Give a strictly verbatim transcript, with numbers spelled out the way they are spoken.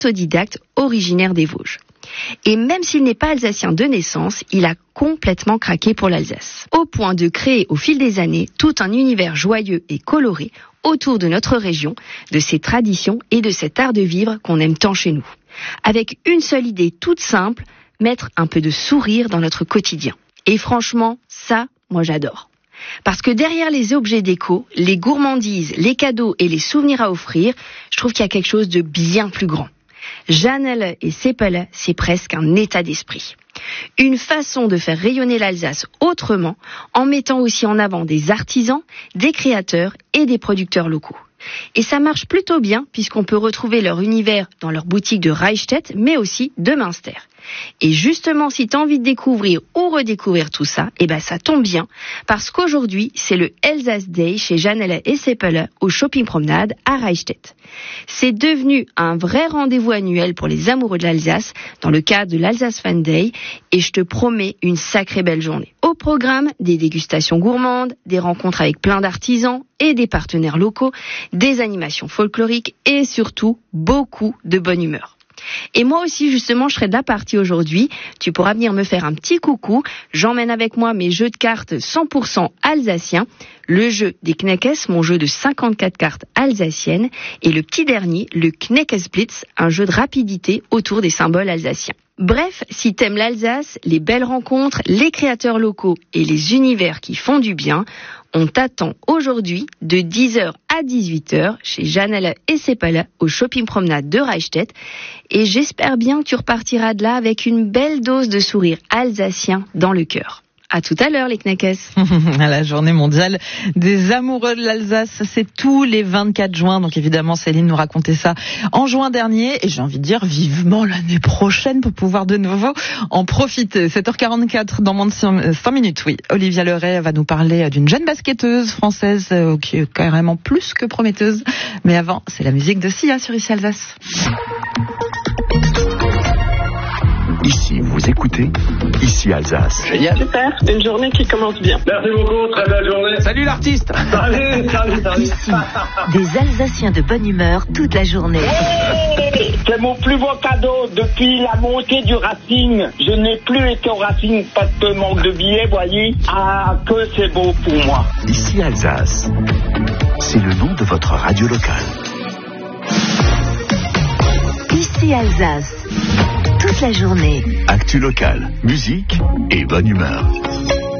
autodidacte originaire des Vosges. Et même s'il n'est pas alsacien de naissance, il a complètement craqué pour l'Alsace. Au point de créer au fil des années tout un univers joyeux et coloré autour de notre région, de ses traditions et de cet art de vivre qu'on aime tant chez nous. Avec une seule idée toute simple, mettre un peu de sourire dans notre quotidien. Et franchement, ça, moi j'adore. Parce que derrière les objets déco, les gourmandises, les cadeaux et les souvenirs à offrir, je trouve qu'il y a quelque chose de bien plus grand. Janelle et Seppele, c'est presque un état d'esprit. Une façon de faire rayonner l'Alsace autrement, en mettant aussi en avant des artisans, des créateurs et des producteurs locaux. Et ça marche plutôt bien puisqu'on peut retrouver leur univers dans leur boutique de Reichstedt, mais aussi de Münster. Et justement, si tu as envie de découvrir ou redécouvrir tout ça, eh ben ça tombe bien, parce qu'aujourd'hui, c'est le Elsass Day chez Janelle et Seppele au Shopping Promenade à Reichstedt. C'est devenu un vrai rendez-vous annuel pour les amoureux de l'Alsace dans le cadre de l'Alsace Fan Day, et je te promets une sacrée belle journée. Au programme, des dégustations gourmandes, des rencontres avec plein d'artisans et des partenaires locaux, des animations folkloriques et surtout beaucoup de bonne humeur. Et moi aussi, justement, je serai de la partie aujourd'hui. Tu pourras venir me faire un petit coucou. J'emmène avec moi mes jeux de cartes cent pour cent alsaciens, le jeu des Kneckes, mon jeu de cinquante-quatre cartes alsaciennes, et le petit dernier, le Kneckesblitz, un jeu de rapidité autour des symboles alsaciens. Bref, si t'aimes l'Alsace, les belles rencontres, les créateurs locaux et les univers qui font du bien, on t'attend aujourd'hui de dix heures à dix-huit heures chez Janelle et Seppele au Shopping Promenade de Reichstedt. Et j'espère bien que tu repartiras de là avec une belle dose de sourire alsacien dans le cœur. À tout à l'heure, les Kneckes. À la journée mondiale des amoureux de l'Alsace, c'est tous les vingt-quatre juin. Donc évidemment, Céline nous racontait ça en juin dernier. Et j'ai envie de dire vivement l'année prochaine pour pouvoir de nouveau en profiter. sept heures quarante-quatre dans moins de cinq minutes. Oui, Olivia Leray va nous parler d'une jeune basketteuse française euh, qui est carrément plus que prometteuse. Mais avant, c'est la musique de Sia sur Ici Alsace. Ici, vous écoutez Ici Alsace. Génial. Super, une journée qui commence bien. Merci beaucoup, très belle journée. Salut l'artiste. Salut, salut, salut. Ici, des Alsaciens de bonne humeur toute la journée. Hey, c'est mon plus beau cadeau depuis la montée du Racing. Je n'ai plus été au Racing parce que manque de billets, voyez. Ah, que c'est beau pour moi. Ici Alsace, c'est le nom de votre radio locale. Ici Alsace, toute la journée. Actu locale, musique et bonne humeur.